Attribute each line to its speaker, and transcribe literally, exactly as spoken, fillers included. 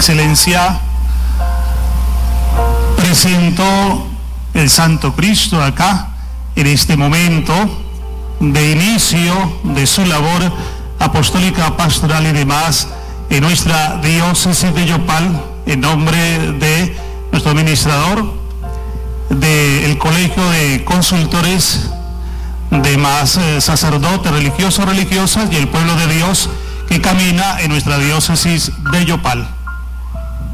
Speaker 1: Excelencia, presento el Santo Cristo acá, en este momento de inicio de su labor apostólica, pastoral y demás en nuestra diócesis de Yopal, en nombre de nuestro administrador, del Colegio de Consultores, demás eh, sacerdotes religiosos, religiosas y el pueblo de Dios que camina en nuestra diócesis de Yopal.